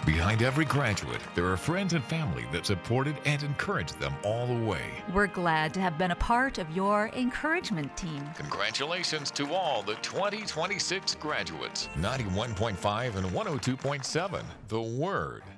Behind every graduate, there are friends and family that supported and encouraged them all the way. We're glad to have been a part of your encouragement team. Congratulations to all the 2026 graduates. 91.5 and 102.7, The Word.